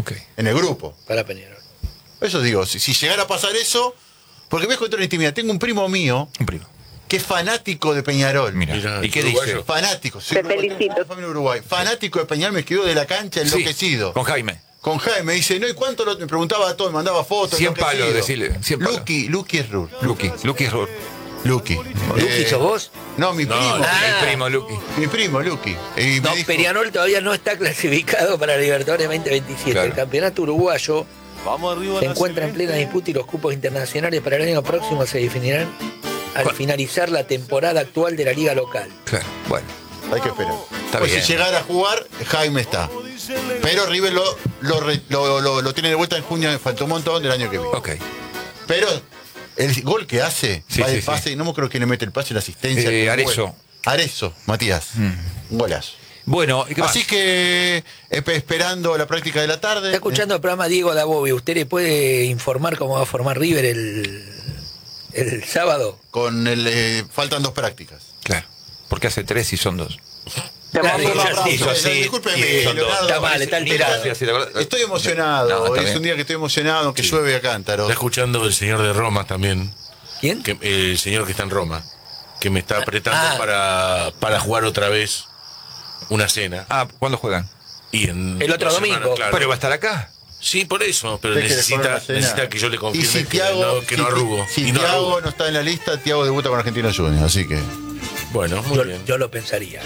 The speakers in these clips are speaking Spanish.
Ok. En el grupo. Para Peñarol. Eso digo, si llegara a pasar eso, porque voy a contar una intimidad. Tengo un primo mío Un primo. que es fanático de Peñarol. Mira. Mira, ¿Y qué uruguayo. dice? Fanático. Te felicito. Familia Uruguay. Fanático de Peñarol, me escribió de la cancha enloquecido. Sí, con Jaime. Con Jaime, dice, no, ¿y cuánto me preguntaba todo? Me mandaba fotos. 100 palos, enloquecido. decirle. 100 palos. Lucky es Rur. Lucky es Rur. Lucky. ¿Lucky sos vos? No, mi primo. El primo Lucky. Mi primo, Lucky. Y No, me dijo, Peñarol todavía no está clasificado para Libertadores 2027. Claro. El campeonato uruguayo se encuentra en plena disputa y los cupos internacionales para el año próximo se definirán al finalizar la temporada actual de la liga local. Claro, bueno. hay que esperar. Está Pues bien. si llegara a jugar, Jaime está. Pero River lo tiene de vuelta en junio, faltó un montón del año que viene. Ok. Pero el gol que hace, Sí, va de sí, pase, no me creo que le mete el pase y la asistencia. Arezzo. Arezzo, Matías. Un golazo. Bueno, ¿y qué más? Así que esperando la práctica de la tarde. Está escuchando el programa Diego Dabovio. ¿Usted le puede informar cómo va a formar River el sábado? Con faltan 2 prácticas. Claro. Porque hace 3 y son 2. Claro, Vamos, sí, hizo así, discúlpeme, y son Leonardo. Está mal, está alterado. Estoy emocionado. No, está es bien. un día que estoy emocionado, aunque llueve a cántaros. Está escuchando el señor de Roma también. ¿Quién? El señor que está en Roma. Que me está apretando para jugar otra vez una cena. Ah, ¿cuándo juegan? Y en El otro la domingo. claro. Pero va a estar acá. Sí, por eso. Pero ¿Usted quiere jugar una necesita cena? que yo le Y confirme si Thiago, que no arrugo. Si Y no Thiago arrugo. no está en la lista, Thiago debuta con Argentinos Juniors, así que. Bueno, muy bien. Yo lo pensaría.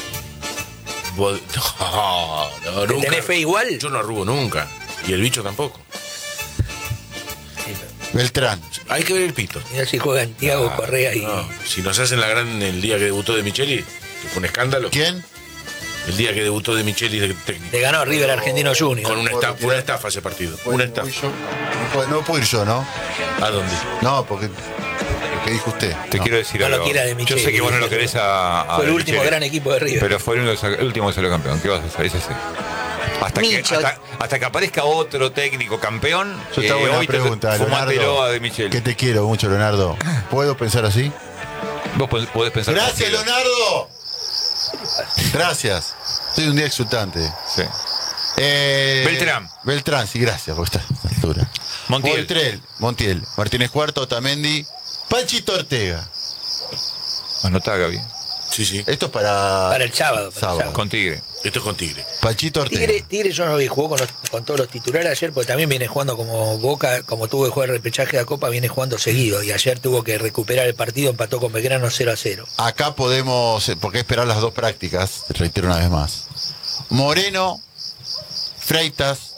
No, ¿Te nunca. tenés fe igual? Yo no arrugo nunca. Y el bicho tampoco. Beltrán. Hay que ver el pito. Mirá si juegan Thiago Correa y... No, si nos hacen la gran el día que debutó de Micheli, que fue un escándalo. ¿Quién? El día que debutó de Micheli de técnico. Le ganó River Argentino Junior. Con una estafa ese partido. Una estafa. No puedo ir yo, ¿no? ¿A dónde? No, porque. ¿Qué dijo usted? Te No. quiero decir No lo algo. quiera de Yo Micheli. sé que vos no lo querés a Fue el de último Micheli, gran equipo de River. Pero fue el último que salió campeón. ¿Qué vas a hacer? Es así. Micho. Hasta que aparezca otro técnico campeón. Yo te hago una hoy pregunta, fumátelo Leonardo. a De Micheli. Que te quiero mucho, Leonardo. ¿Puedo pensar así? Vos podés pensar. Gracias, tranquilo. Leonardo. Gracias. Soy un día exultante. Sí. Beltrán. Beltrán, sí, gracias por esta altura. Montiel. Martínez Cuarto, Otamendi. Panchito Ortega. Anotá, Gaby. Sí, sí. Esto es para el sábado. Con Tigre. Esto es con Tigre. Panchito Ortega. Tigre yo no lo vi, jugó con todos los titulares ayer, porque también viene jugando como Boca, como tuvo que jugar el repechaje de la Copa, viene jugando seguido. Y ayer tuvo que recuperar el partido, empató con Belgrano 0-0. Acá podemos, porque esperar las 2 prácticas, te reitero una vez más. Moreno, Freitas,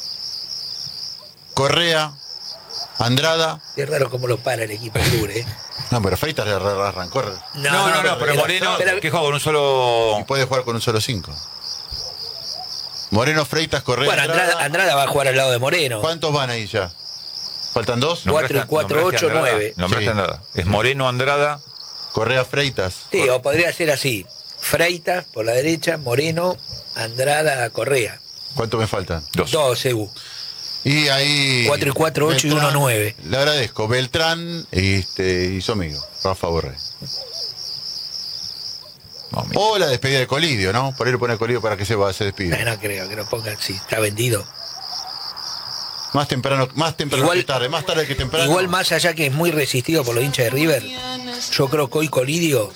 Correa, Andrada. Es raro cómo lo para el equipo Tigre, ¿eh? No, pero Freitas le arrancó. No, pero Moreno, que juega con un solo. Y puede jugar con un solo 5. Moreno, Freitas, Correa. Bueno, Andrada va a jugar al lado de Moreno. ¿Cuántos van ahí ya? ¿Faltan 2? 4 y 4, 8, 9. Nombraste Sí. Andrada. Es Moreno, Andrada. Correa, Freitas. Sí, o podría ser así. Freitas por la derecha, Moreno, Andrada, Correa. ¿Cuántos me faltan? 2. 2 EU. Y ahí. 4 y 4, 8 y 1, 9. Le agradezco. Beltrán y su amigo, Rafa Borré. O la despedida de Colidio, ¿no? Por ahí le pone a Colidio para que se despide. No creo que lo pongan así, está vendido. Más temprano Igual- que tarde, más tarde que temprano. Igual más allá que es muy resistido por los hinchas de River, yo creo que hoy Colidio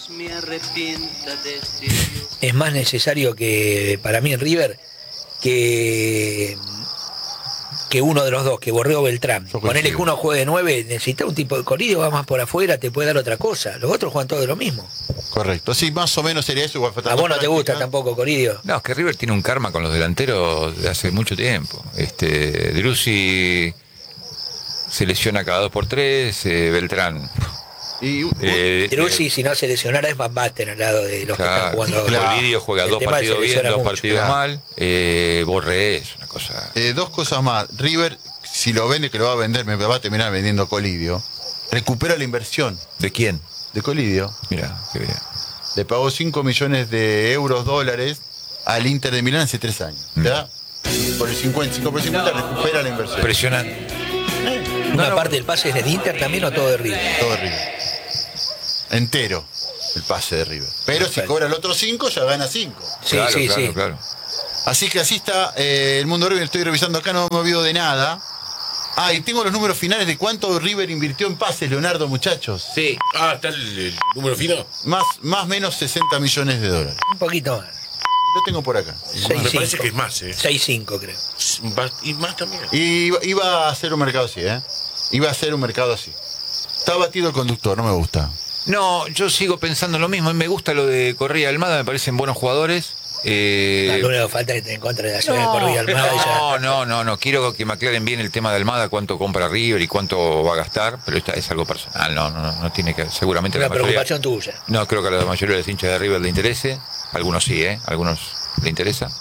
es más necesario que para mí en River que uno de los dos, que Borré o Beltrán. Yo Ponele coincido. que uno juegue de 9, necesita un tipo de Colidio, va más por afuera, te puede dar otra cosa. Los otros juegan todo de lo mismo. Correcto. Sí, más o menos sería eso. Igual A vos no te gusta tampoco Colidio. No, es que River tiene un karma con los delanteros de hace mucho tiempo. Drussi se lesiona cada 2 por 3, Beltrán. Y, Drussi, si no se lesionara, es Van Basten al lado de los que están jugando. Colidio juega El 2 tema partidos se bien, lesiona 2 mucho. partidos Claro. mal. Borré es una cosa. 2 cosas más. River, si lo vende, que lo va a vender, me va a terminar vendiendo Colidio. Recupera la inversión ¿De quién? de Colidio. Mira, qué bien. Le pagó 5 millones de euros, dólares al Inter de Milán hace 3 años. ¿Verdad? Por el 55 por 50 recupera la inversión. Impresionante. ¿Una parte del pase es del Inter también o todo de River? Todo River. Entero el pase de River. Pero si Perfecto. cobra el otro 5, ya gana 5. Sí, Claro, sí, claro, sí. claro. Así que así está el mundo River. Estoy revisando acá, no me olvido de nada. Ah, y tengo los números finales de cuánto River invirtió en pases, Leonardo, muchachos. Sí. Ah, está el número fino. Más menos 60 millones de dólares. Un poquito más. Lo tengo por acá. Me parece que es más, 6.5 creo. Y más también. Y iba a hacer un mercado así, Iba a hacer un mercado así. Está batido el conductor, no me gusta. No, yo sigo pensando lo mismo. Me gusta lo de Correa y Almada, me parecen buenos jugadores. Lo único que falta es que esté en contra de la ciudad de Correa Almada. No, quiero que me aclaren bien el tema de Almada, cuánto compra River y cuánto va a gastar, pero es algo personal, no tiene que, seguramente Una la mayoría, preocupación tuya. no creo que a la mayoría de los hinchas de River le interese, algunos sí, algunos le interesa.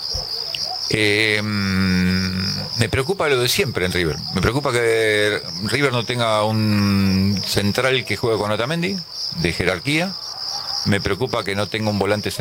Me preocupa lo de siempre en River, me preocupa que River no tenga un central que juegue con Otamendi, de jerarquía, me preocupa que no tenga un volante